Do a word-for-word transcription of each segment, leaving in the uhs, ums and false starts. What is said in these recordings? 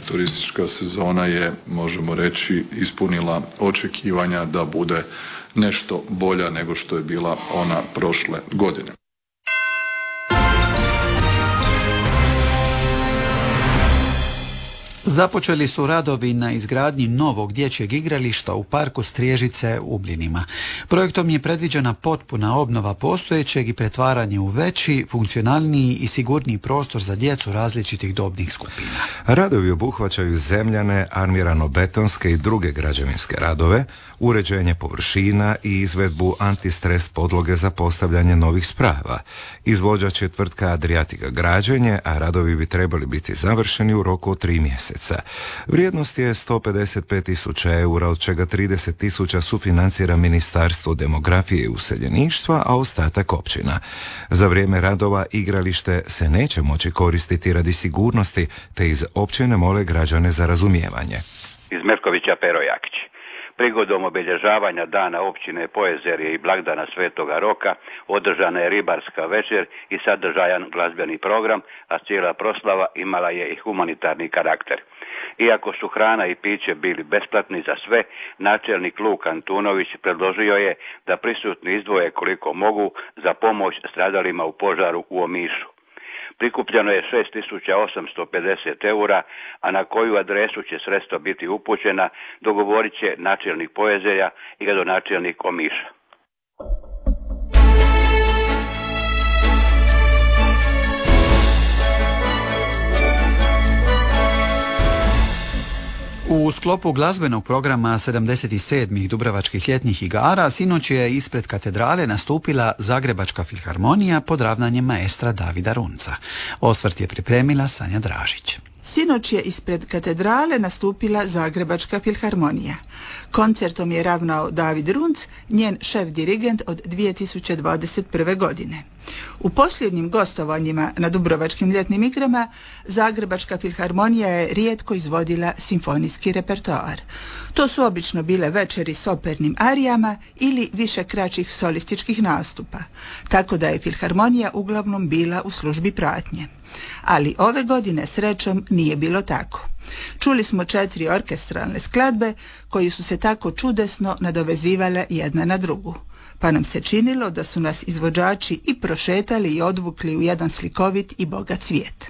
Turistička sezona je, možemo reći, ispunila očekivanja da bude nešto bolja nego što je bila ona prošle godine. Započeli su radovi na izgradnji novog dječjeg igrališta u parku Striježice u Blinima. Projektom je predviđena potpuna obnova postojećeg i pretvaranje u veći, funkcionalniji i sigurniji prostor za djecu različitih dobnih skupina. Radovi obuhvaćaju zemljane, armirano-betonske i druge građevinske radove, uređenje površina i izvedbu antistres podloge za postavljanje novih sprava. Izvođač je tvrtka Adriatica građenje, a radovi bi trebali biti završeni u roku od tri mjeseca. Vrijednost je sto pedeset pet tisuća eura, od čega trideset tisuća sufinancira Ministarstvo demografije i useljeništva, a ostatak općina. Za vrijeme radova igralište se neće moći koristiti radi sigurnosti, te iz općine mole građane za razumijevanje. Iz Metkovića Pero Jakić. Prigodom obilježavanja dana općine Poezerje i blagdana Svetoga Roka održana je ribarska večer i sadržajan glazbeni program, a cijela proslava imala je i humanitarni karakter. Iako su hrana i piće bili besplatni za sve, načelnik Luka Antunović predložio je da prisutni izdvoje koliko mogu za pomoć stradalima u požaru u Omišu. Prikupljeno je šest tisuća osamsto pedeset eura, a na koju adresu će sredstva biti upućena dogovorit će načelnik Poezerja i gradonačelnik Omiša. U sklopu glazbenog programa sedamdeset sedmih Dubrovačkih ljetnih igara sinoć je ispred katedrale nastupila Zagrebačka filharmonija pod ravnanjem maestra Davida Runca. Osvrt je pripremila Sanja Dražić. Sinoć je ispred katedrale nastupila Zagrebačka filharmonija. Koncertom je ravnao David Runc, njen šef dirigent od dvije tisuće dvadeset prve. godine. U posljednjim gostovanjima na Dubrovačkim ljetnim igrama Zagrebačka filharmonija je rijetko izvodila simfonijski repertoar. To su obično bile večeri s opernim arijama ili više kraćih solističkih nastupa, tako da je filharmonija uglavnom bila u službi pratnje. Ali ove godine srećom nije bilo tako. Čuli smo četiri orkestralne skladbe koji su se tako čudesno nadovezivale jedna na drugu, pa nam se činilo da su nas izvođači i prošetali i odvukli u jedan slikovit i bogat svijet.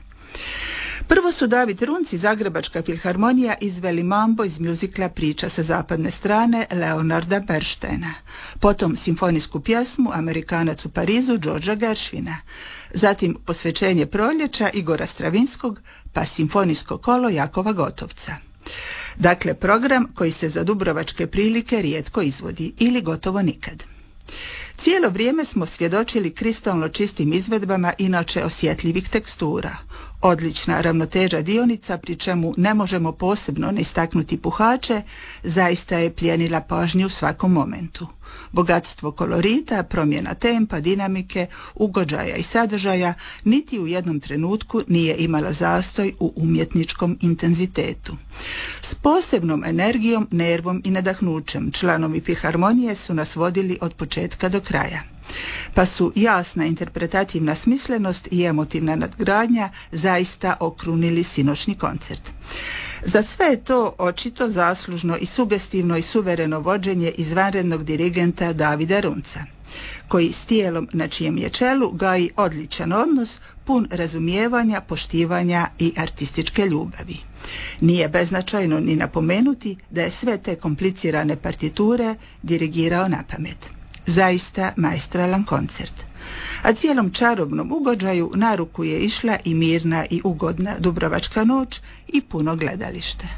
Prvo su David Runc i Zagrebačka filharmonija izveli mambo iz mjuzikla Priča sa zapadne strane Leonarda Bernsteina, potom simfonijsku pjesmu Amerikanac u Parizu Georgea Gershwina, zatim posvećenje proljeća Igora Stravinskog, pa simfonijsko kolo Jakova Gotovca. Dakle, program koji se za dubrovačke prilike rijetko izvodi ili gotovo nikad. Cijelo vrijeme smo svjedočili kristalno čistim izvedbama inače osjetljivih tekstura. Odlična ravnoteža dionica, pri čemu ne možemo posebno ne istaknuti puhače, zaista je plijenila pažnju u svakom momentu. Bogatstvo kolorita, promjena tempa, dinamike, ugođaja i sadržaja niti u jednom trenutku nije imala zastoj u umjetničkom intenzitetu. S posebnom energijom, nervom i nadahnućem članovi filharmonije su nas vodili od početka do kraja. Pa su jasna interpretativna smislenost i emotivna nadgradnja zaista okrunili sinoćni koncert. Za sve je to očito zaslužno i sugestivno i suvereno vođenje izvanrednog dirigenta Davida Runca, koji s tijelom na čijem je čelu gaji odličan odnos, pun razumijevanja, poštivanja i artističke ljubavi. Nije beznačajno ni napomenuti da je sve te komplicirane partiture dirigirao na pamet. Zaista maestralan koncert. A cijelom čarobnom ugođaju na ruku je išla i mirna i ugodna Dubrovačka noć i puno gledalište.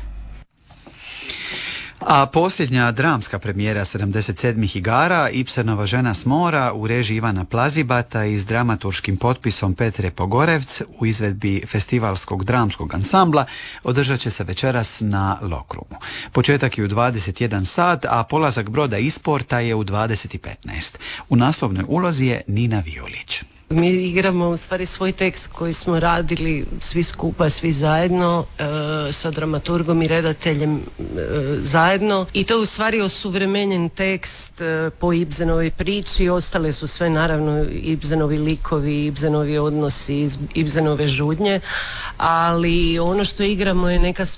A posljednja dramska premijera sedamdeset sedmih igara, Ibsenova Žena s mora u režiji Ivana Plazibata i s dramaturškim potpisom Petre Pogorevc u izvedbi Festivalskog dramskog ansambla održat će se večeras na Lokrumu. Početak je u dvadeset jedan sat, a polazak broda iz porta je u dvadeset petnaest. U naslovnoj ulozi je Nina Violić. Mi igramo u stvari svoj tekst koji smo radili svi skupa, svi zajedno, e, sa dramaturgom i redateljem e, zajedno. I to je u stvari osuvremenjen tekst e, po Ibsenovoj priči. Ostale su sve naravno Ibsenovi likovi, Ibsenovi odnosi, Ibsenove žudnje. Ali ono što igramo je neka